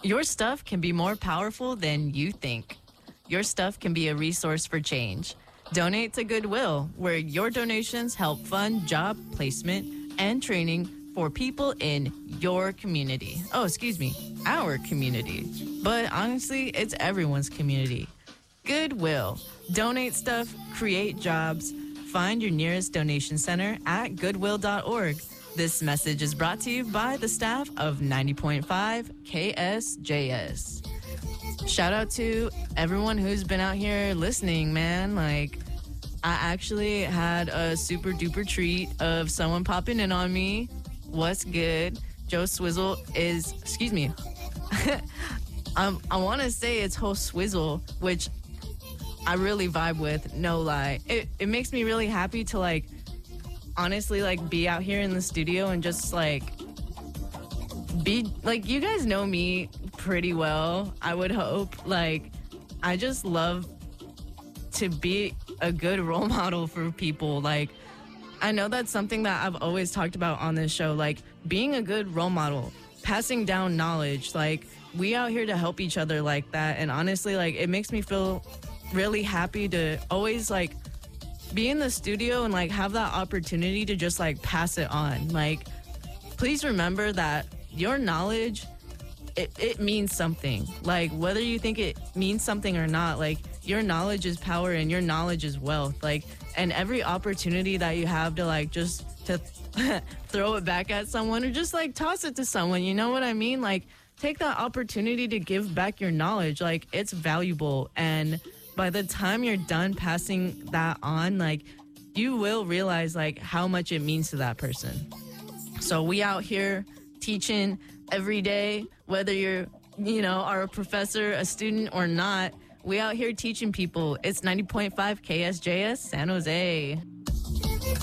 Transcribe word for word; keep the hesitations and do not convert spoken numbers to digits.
Your stuff can be more powerful than you think. Your stuff can be a resource for change. Donate to Goodwill, where your donations help fund job placement and training for people in your community. Oh, excuse me, our community. But honestly, it's everyone's community. Goodwill. Donate stuff, create jobs. Find your nearest donation center at goodwill dot org. This message is brought to you by the staff of ninety point five K S J S. Shout out to everyone who's been out here listening, man. Like, I actually had a super duper treat of someone popping in on me. What's good? Joe Swizzle is, excuse me. um, I want to say it's Ho Swizzle, which I really vibe with, no lie. It it makes me really happy to, like, honestly, like, be out here in the studio and just, like, be, like, you guys know me pretty well, I would hope. Like, I just love to be a good role model for people. Like, I know that's something that I've always talked about on this show, like, being a good role model, passing down knowledge. Like, we out here to help each other like that. And honestly, like, it makes me feel really happy to always, like, be in the studio and, like, have that opportunity to just, like, pass it on. Like, please remember that your knowledge, it, it means something. Like, whether you think it means something or not, like, your knowledge is power and your knowledge is wealth. Like, and every opportunity that you have to, like, just to throw it back at someone or just, like, toss it to someone, you know what I mean? Like, take that opportunity to give back your knowledge. Like, it's valuable. And by the time you're done passing that on, like, you will realize, like, how much it means to that person. So we out here teaching every day, whether you're, you know, are a professor, a student, or not. We out here teaching people. It's ninety point five K S J S San Jose.